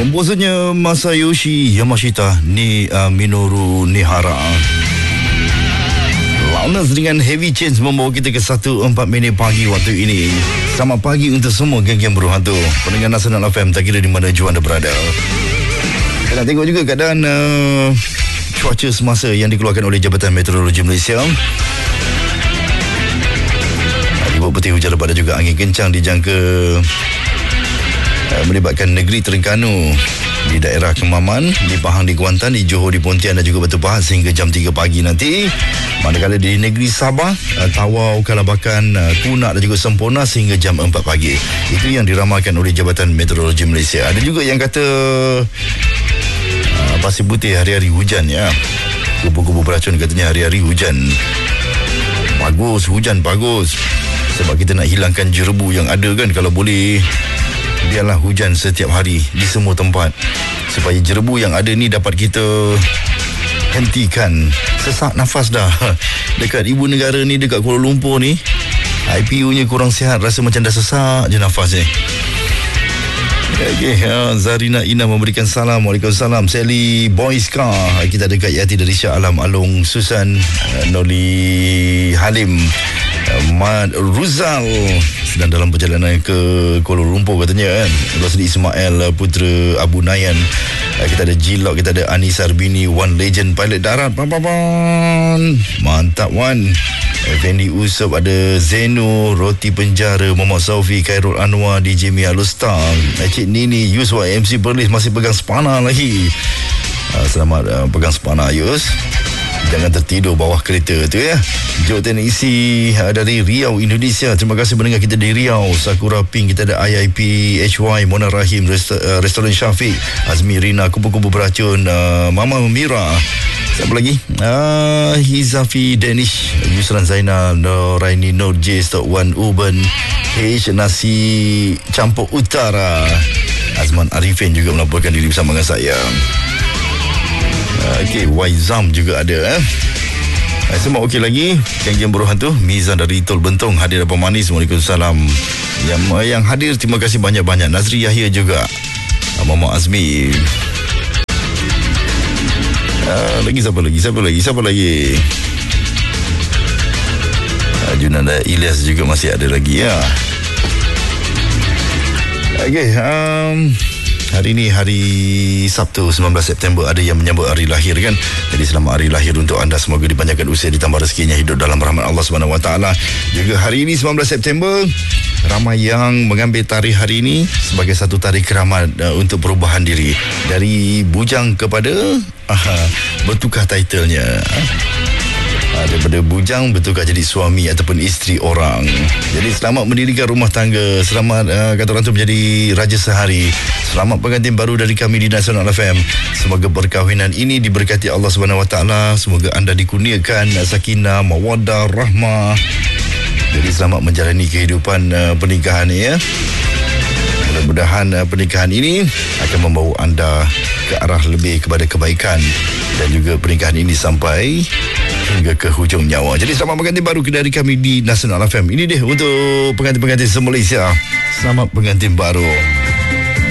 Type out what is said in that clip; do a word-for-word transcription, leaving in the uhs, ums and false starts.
Komposernya Masayoshi Yamashita ni uh, Minoru Nihara. Loudness dengan Heavy Chains membawa kita ke satu empat minit pagi waktu ini. Selamat pagi untuk semua geng-geng berhantu pendengar Nasional F M, tak kira di mana jua anda berada. Kita tengok juga keadaan uh, cuaca semasa yang dikeluarkan oleh Jabatan Meteorologi Malaysia. Dibuat peti hujan lebat dan juga angin kencang dijangka uh, melibatkan negeri Terengganu, di daerah Kemaman, di Pahang, di Kuantan, di Johor, di Pontian dan juga Batu Pahat sehingga jam tiga pagi nanti. Manakala di negeri Sabah, uh, Tawau, Kalabakan, uh, Kunak dan juga Semporna sehingga jam empat pagi. Itu yang diramalkan oleh Jabatan Meteorologi Malaysia. Ada juga yang kata uh, Pasir Putih hari-hari hujan ya. Kubu-kubu beracun katanya hari-hari hujan. Bagus, hujan bagus. Sebab kita nak hilangkan jerebu yang ada kan. Kalau boleh, biarlah hujan setiap hari di semua tempat, supaya jerebu yang ada ni dapat kita hentikan. Sesak nafas dah dekat ibu negara ni, dekat Kuala Lumpur ni, I P U nya kurang sihat, rasa macam dah sesak je nafas ni. Okey, ya, Zarina Ina memberikan salam. Waalaikumsalam. Sally Boyska. Kita ada Kak Yati dari Shah Alam, Along Susan, Noli Halim, Mad Ruzal sedang dalam perjalanan ke Kuala Lumpur katanya kan. Rosli Ismail, Putera Abu Nayan. Kita ada Jilok, kita ada Anis Arbini, One Legend Pilot Darat. Mantap Wan. Fendi Usop, ada Zeno, Roti Penjara, Muhammad Saufi, Khairul Anwar, D J Mia Lustang, Cik Nini, Yus Y M C Perlis masih pegang spana lagi. Selamat uh, pegang spana Yus. Jangan tertidur bawah kereta tu ya. Jok Teknisi uh, dari Riau, Indonesia. Terima kasih mendengar kita di Riau. Sakura Pink, kita ada I I P H Y, Mona Rahim, Rest- uh, Restoran Syafiq, Azmi Rina, Kupu-Kupu Beracun, uh, Mama Mira. Siapa lagi? Uh, Hizafi Danish, Yusran Zainal, Noraini, Nur J, Stok Wan Uben, H Nasi Campur Utara. Azman Arifin juga melaporkan diri bersama dengan saya. Okey, Waizam juga ada eh. Semua okey lagi. Geng-geng berhantu Mizan dari Tol Bentong hadir apa manis. Waalaikumsalam. Yang yang hadir terima kasih banyak-banyak. Nazri Yahya juga. Mama Azmi. Uh, lagi siapa lagi? Siapa lagi? Siapa lagi? Uh, Junanda Ilyas juga masih ada lagi ya. Okey, um hari ini hari Sabtu sembilan belas September, ada yang menyambut hari lahir kan. Jadi selamat hari lahir untuk anda, semoga dipanjangkan usia, ditambah rezekinya, hidup dalam rahmat Allah Subhanahu Wa Taala. Juga hari ini sembilan belas September, ramai yang mengambil tarikh hari ini sebagai satu tarikh keramat uh, untuk perubahan diri dari bujang kepada uh, bertukar titlenya. Ha, daripada bujang bertukar jadi suami ataupun isteri orang. Jadi selamat mendirikan rumah tangga, selamat uh, kata orang tu menjadi raja sehari. Selamat pengantin baru dari kami di Nasional F M. Semoga perkahwinan ini diberkati Allah Subhanahu Wa Taala. Semoga anda dikurniakan sakinah, mawaddah, rahmah. Jadi selamat menjalani kehidupan uh, pernikahan ini ya. Mudah-mudahan uh, pernikahan ini akan membawa anda ke arah lebih kepada kebaikan, dan juga pernikahan ini sampai hingga ke hujung nyawa. Jadi selamat pengantin baru dari kami di Nasional F M. Ini dia untuk pengantin-pengantin se-Malaysia. Selamat pengantin baru.